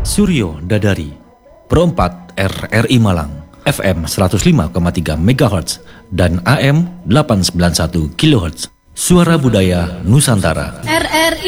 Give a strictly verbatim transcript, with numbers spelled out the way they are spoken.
Suryo Dadari, Pro empat R R I Malang, F M seratus lima koma tiga megahertz dan A M delapan ratus sembilan puluh satu kilohertz. Suara Budaya Nusantara. R R I